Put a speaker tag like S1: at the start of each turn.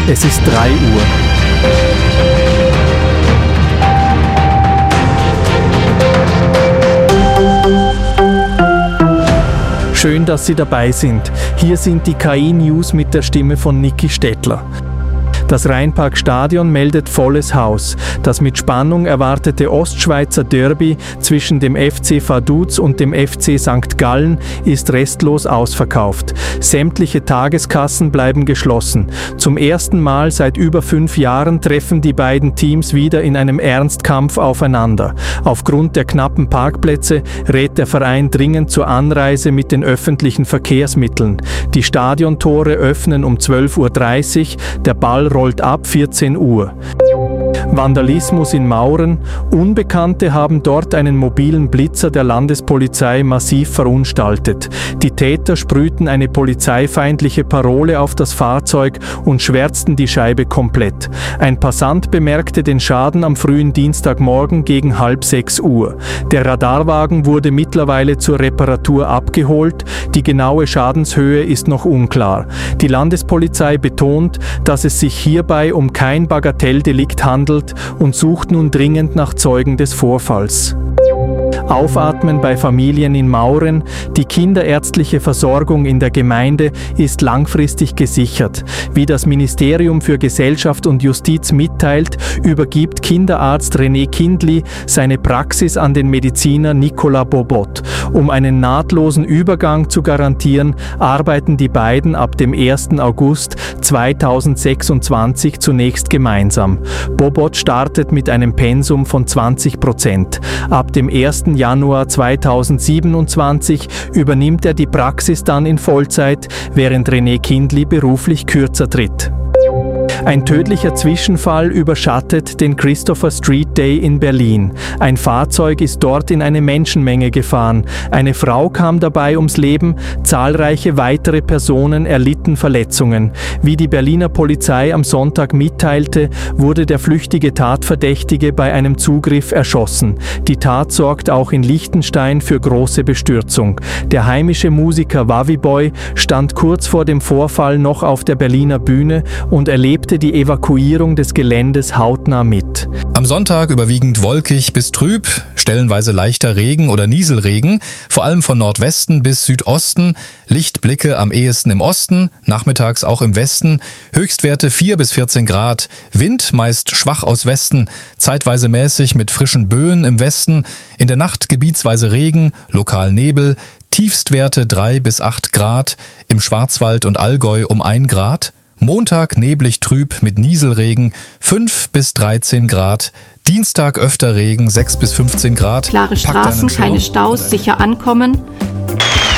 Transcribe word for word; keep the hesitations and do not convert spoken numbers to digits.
S1: Es ist drei Uhr. Schön, dass Sie dabei sind. Hier sind die K I-News mit der Stimme von Niki Stettler. Das Rheinparkstadion meldet volles Haus. Das mit Spannung erwartete Ostschweizer Derby zwischen dem F C Vaduz und dem F C Sankt Gallen ist restlos ausverkauft. Sämtliche Tageskassen bleiben geschlossen. Zum ersten Mal seit über fünf Jahren treffen die beiden Teams wieder in einem Ernstkampf aufeinander. Aufgrund der knappen Parkplätze rät der Verein dringend zur Anreise mit den öffentlichen Verkehrsmitteln. Die Stadiontore öffnen um zwölf Uhr dreißig, der Ball rollt ab vierzehn Uhr. Vandalismus in Mauren. Unbekannte haben dort einen mobilen Blitzer der Landespolizei massiv verunstaltet. Die Täter sprühten eine polizeifeindliche Parole auf das Fahrzeug und schwärzten die Scheibe komplett. Ein Passant bemerkte den Schaden am frühen Dienstagmorgen gegen halb sechs Uhr. Der Radarwagen wurde mittlerweile zur Reparatur abgeholt. Die genaue Schadenshöhe ist noch unklar. Die Landespolizei betont, dass es sich hierbei um kein Bagatelldelikt handelt und sucht nun dringend nach Zeugen des Vorfalls. Aufatmen bei Familien in Mauren. Die kinderärztliche Versorgung in der Gemeinde ist langfristig gesichert. Wie das Ministerium für Gesellschaft und Justiz mitteilt, übergibt Kinderarzt René Kindli seine Praxis an den Mediziner Nicolas Bobot. Um einen nahtlosen Übergang zu garantieren, arbeiten die beiden ab dem ersten August zweitausendsechsundzwanzig zunächst gemeinsam. Bobot startet mit einem Pensum von zwanzig Prozent. Ab dem ersten Januar zweitausendsiebenundzwanzig übernimmt er die Praxis dann in Vollzeit, während René Kindli beruflich kürzer tritt. Ein tödlicher Zwischenfall überschattet den Christopher Street Day in Berlin. Ein Fahrzeug ist dort in eine Menschenmenge gefahren. Eine Frau kam dabei ums Leben, zahlreiche weitere Personen erlitten Verletzungen. Wie die Berliner Polizei am Sonntag mitteilte, wurde der flüchtige Tatverdächtige bei einem Zugriff erschossen. Die Tat sorgt auch in Liechtenstein für große Bestürzung. Der heimische Musiker Wavi Boy stand kurz vor dem Vorfall noch auf der Berliner Bühne und erlebte die Evakuierung des Geländes hautnah mit.
S2: Am Sonntag überwiegend wolkig bis trüb, stellenweise leichter Regen oder Nieselregen, vor allem von Nordwesten bis Südosten, Lichtblicke am ehesten im Osten, nachmittags auch im Westen, Höchstwerte vier bis vierzehn Grad, Wind meist schwach aus Westen, zeitweise mäßig mit frischen Böen im Westen, in der Nacht gebietsweise Regen, lokal Nebel, Tiefstwerte drei bis acht Grad, im Schwarzwald und Allgäu um ein Grad, Montag neblig trüb mit Nieselregen fünf bis dreizehn Grad. Dienstag öfter Regen sechs bis fünfzehn Grad.
S3: Klare Straßen, keine Staus, sicher ankommen.